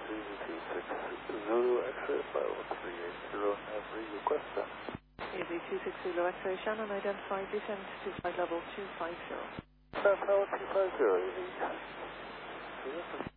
Zulu X-ray 51380, have request that. Easy 260 Zulu X-ray, Shannon, identify descent to flight level 250. Level 250, easy.